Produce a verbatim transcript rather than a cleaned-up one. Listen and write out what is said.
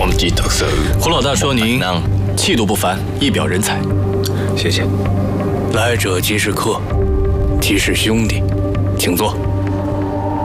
我们记得手。 胡老大说您气度不凡，一表人才。 谢谢。来者即是客，即是兄弟，请坐。